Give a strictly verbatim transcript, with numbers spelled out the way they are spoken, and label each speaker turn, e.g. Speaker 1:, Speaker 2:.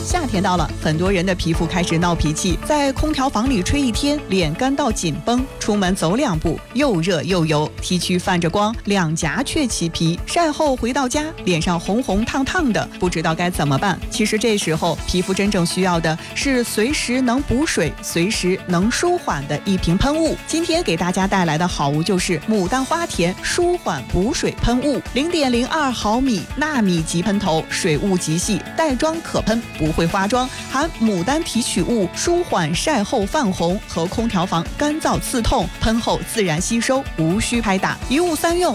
Speaker 1: 夏天到了，很多人的皮肤开始闹脾气，在空调房里吹一天，脸干到紧绷，出门走两步又热又油，T区泛着光，两颊却起皮，晒后回到家，脸上红红烫烫的，不知道该怎么办。其实这时候皮肤真正需要的是随时能补水、随时能舒缓的一瓶喷雾。今天给大家带来的好物就是牡丹花田舒缓补水喷雾，零点零二毫米纳米级喷头，水雾极细，带妆可喷，不会花妆，含牡丹提取物，舒缓晒后泛红和空调房干燥刺痛，喷后自然吸收，无需拍打，一物三用，